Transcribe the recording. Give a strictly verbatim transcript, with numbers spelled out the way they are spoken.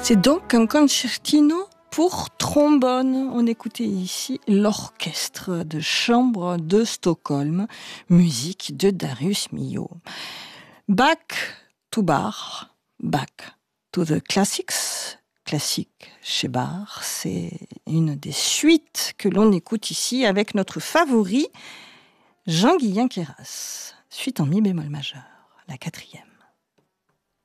C'est donc un concertino pour trombone. On écoutait ici l'orchestre de chambre de Stockholm, musique de Darius Milhaud. Back to Bach, back to the classics. Classique chez Bach, c'est une des suites que l'on écoute ici avec notre favori, Jean-Guillain Queyras. Suite en mi bémol majeur, la quatrième.